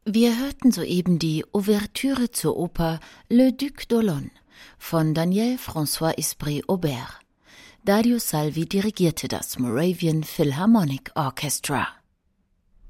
Wir hörten soeben die Ouvertüre zur Oper Le Duc d'Olonne von Daniel François Isbry Aubert. Dario Salvi dirigierte das Moravian Philharmonic Orchestra.